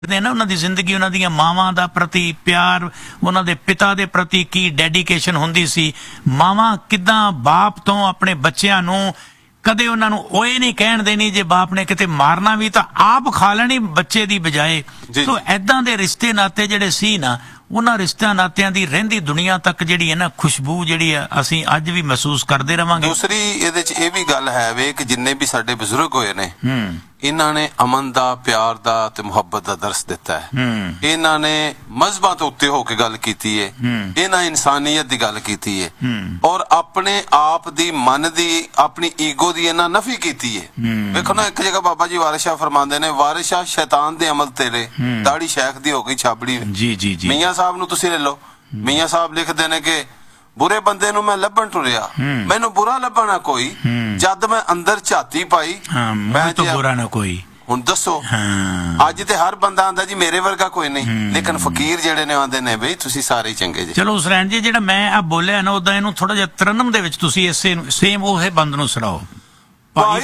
ਨਾ ਉਹਨਾਂ ਦੀ ਜ਼ਿੰਦਗੀ, ਉਹਨਾਂ ਦੀਆਂ ਮਾਵਾਂ ਦਾ ਪ੍ਰਤੀ ਪਿਆਰ, ਉਹਨਾਂ ਦੇ ਪਿਤਾ ਦੇ ਪ੍ਰਤੀ ਕੀ ਡੈਡੀਕੇਸ਼ਨ ਹੁੰਦੀ ਸੀ। ਮਾਵਾਂ ਕਿੱਦਾਂ ਬਾਪ ਤੋਂ ਆਪਣੇ ਬੱਚਿਆਂ ਨੂੰ ਕਦੇ ਉਹਨਾਂ ਨੂੰ ਓਏ ਨਹੀਂ ਕਹਿਣ ਦੇਣੀ, ਜੇ ਬਾਪ ਨੇ ਕਿਤੇ ਮਾਰਨਾ ਵੀ ਤਾਂ ਆਪ ਖਾ ਲੈਣੀ ਬੱਚੇ ਦੀ ਬਜਾਏ। ਸੋ ਏਦਾਂ ਦੇ ਰਿਸ਼ਤੇ ਨਾਤੇ ਜਿਹੜੇ ਸੀ ਨਾ, ਉਹਨਾਂ ਰਿਸ਼ਤਿਆਂ ਨਾਤਿਆਂ ਦੀ ਰਹਿੰਦੀ ਦੁਨੀਆ ਤੱਕ ਜਿਹੜੀ ਹੈ ਨਾ ਖੁਸ਼ਬੂ ਜਿਹੜੀ ਆ ਅਸੀਂ ਅੱਜ ਵੀ ਮਹਿਸੂਸ ਕਰਦੇ ਰਵਾਂਗੇ। ਦੂਸਰੀ ਇਹਦੇ ਚ ਇਹ ਵੀ ਗੱਲ ਹੈ ਵੇ ਕਿ ਜਿੰਨੇ ਵੀ ਸਾਡੇ ਬਜ਼ੁਰਗ ਹੋਏ ਨੇ ਇਹਨਾਂ ਨੇ ਅਮਨ ਦਾ, ਪਿਆਰ ਦਾ ਤੇ ਮੁਹੱਬਤ ਦਾ ਦਰਸ ਦਿੱਤਾ ਹੈ। ਇਹਨਾਂ ਨੇ ਮਜ਼ਹਬਾਂ ਤੋਂ ਉੱਤੇ ਹੋ ਕੇ ਗੱਲ ਕੀਤੀ ਹੈ, ਇਹਨਾਂ ਇਨਸਾਨੀਅਤ ਦੀ ਗੱਲ ਕੀਤੀ ਹੈ ਔਰ ਆਪਣੇ ਆਪ ਦੀ ਮਨ ਦੀ, ਆਪਣੀ ਈਗੋ ਦੀ ਇਹਨਾਂ ਨਫੀ ਕੀਤੀ ਹੈ। ਵੇਖੋ ਨਾ, ਇੱਕ ਜਗ੍ਹਾ ਬਾਬਾ ਜੀ ਵਾਰਿਸ ਸ਼ਾਹ ਫਰਮਾਉਂਦੇ ਨੇ, ਵਾਰਿਸ ਸ਼ਾਹ ਸ਼ੈਤਾਨ ਦੇ ਅਮਲ ਤੇਰੇ, ਦਾੜੀ ਸ਼ੈਖ ਦੀ ਹੋ ਗਈ ਛਾਬੜੀ। ਜੀ ਜੀ ਜੀ। ਮੀਆਂ ਸਾਹਿਬ ਨੂੰ ਤੁਸੀਂ ਲੈ ਲਓ, ਮੀਆਂ ਸਾਹਿਬ ਲਿਖਦੇ ਨੇ ਕਿ ਬੁਰੇ ਬੰਦੇ ਨੂੰ ਮੈਂ ਲੱਭਣ ਟੁਰਿਆ, ਮੈਨੂੰ ਬੁਰਾ ਲੱਭਣਾ ਕੋਈ, ਜਦ ਮੈਂ ਅੰਦਰ ਝਾਤੀ ਪਾਈ ਮੈਂ ਤਾਂ ਬੁਰਾ ਨਾ ਕੋਈ। ਹੁਣ ਦੱਸੋ, ਅੱਜ ਤੇ ਹਰ ਬੰਦਾ ਆਂਦਾ ਜੀ ਮੇਰੇ ਵਰਗਾ ਕੋਈ ਨਹੀਂ, ਲੇਕਿਨ ਫਕੀਰ ਜਿਹੜੇ ਨੇ ਆਂਦੇ ਨੇ ਬਈ ਤੁਸੀਂ ਸਾਰੇ ਚੰਗੇ ਜੀ। ਚਲੋ ਹੁਸੈਨ ਜੀ, ਜਿਹੜਾ ਮੈਂ ਆ ਬੋਲਿਆ ਨਾ, ਉਦਾਂ ਇਹਨੂੰ ਥੋੜਾ ਜਿਹਾ ਤਰਨਮ ਦੇ ਵਿੱਚ ਤੁਸੀਂ ਇਸੇ ਸੇਮ ਉਹ ਬੰਦ ਨੂੰ ਸੁਣਾਓ।